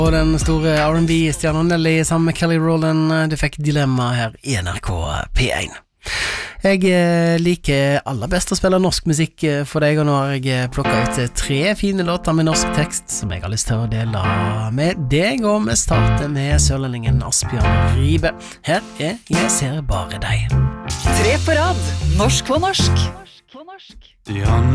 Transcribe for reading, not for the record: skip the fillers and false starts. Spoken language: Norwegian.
Og den store R&B-stjernen Nelly sammen med Kelly Rowland. Du fikk Dilemma her i NRK P1. Jeg liker aller best å spille norsk musikk for deg, og nå har jeg plukket ut 3 fine låter med norsk tekst som jeg har lyst til å dele med deg, og vi starter med sørlendingen Asbjørn Ribe. Her er Jeg ser bare deg. 3 på rad, norsk på norsk. Ja,